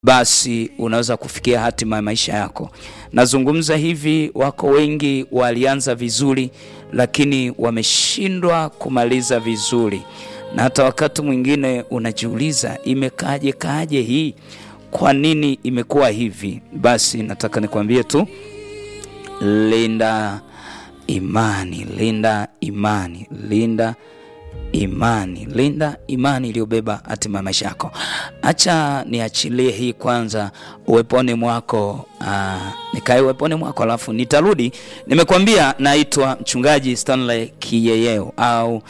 basi unaweza kufikia hatima ya maisha yako. Nazungumza hivi, wako wengi walianza vizuri lakini wameshindwa kumaliza vizuri. Na hata wakati mwingine unajiuliza kaje hii? Kwa nini imekuwa hivi? Basi nataka nikwambie tu, linda imani, linda imani, linda imani, linda imani iliyobeba hatima ya maisha yako. Acha niachilie hii kwanza uweponi mwako, nikae uweponi mwako alafu nitarudi. Nimekuambia naitwa Mchungaji Stanley Kiyeyeo au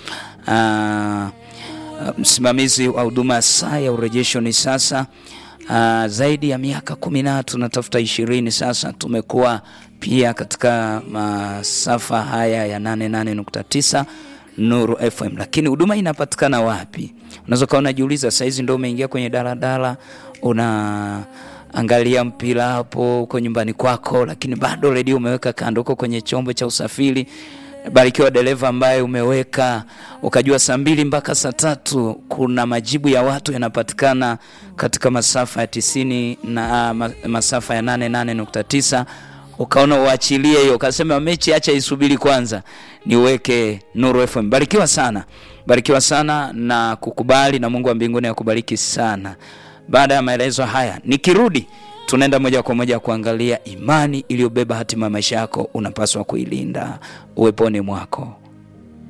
msimamizi wa huduma saa ya urejesho. Ni sasa zaidi ya miaka 10 tunatafuta 20 sasa. Tumekuwa pia katika masafa haya ya 88.9 Nuru FM. Lakini huduma inapatikana wapi? Unaweza kuwa unajiuliza, saizi ndio umeingia kwenye daladala, unaangalia mpira hapo uko nyumbani kwako, lakini bado redio umeweka kando, uko kwenye chombo cha usafiri. Barikiwa dereva ambaye umeweka ukajua saa 2 mpaka saa 3 kuna majibu ya watu yanapatikana katika masafa ya 90 na masafa ya 88.9. Ukaona uachilie hiyo, ukasema mechi acha isubiri kwanza niweke Nuru FM. Barikiwa sana na kukubali, na Mungu wa mbinguni akubariki sana. Baada ya maelezo haya, nikirudi tunaenda moja kwa moja kuangalia imani iliyobeba hatima ya maisha yako unapaswa kuilinda uweponi mwako.